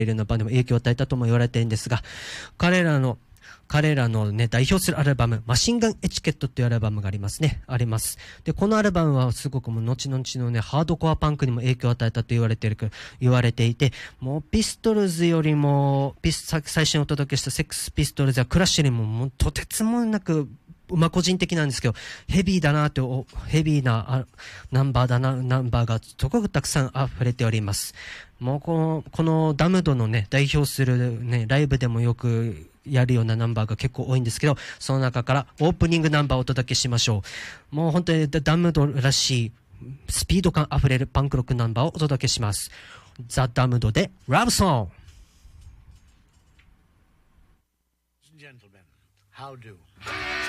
いろんなバンドにも影響を与えたとも言われているんですが、彼らのね、代表するアルバム、マシンガンエチケットっていうアルバムがありますね。あります。で、このアルバムはすごくもう後々のね、ハードコアパンクにも影響を与えたと言われていて、もうピストルズよりも、最初にお届けしたセックスピストルズやクラッシュよりも、もうとてつもなく、個人的なんですけど、ヘビーなナンバーがすごくたくさん溢れております。もうこのダムドのね、代表するね、ライブでもよくやるようなナンバーが結構多いんですけど、その中からオープニングナンバーをお届けしましょう。もう本当にダムドらしいスピード感溢れるパンクロックナンバーをお届けします。ザ・ダムドでラブソング。 Gentlemen, how do?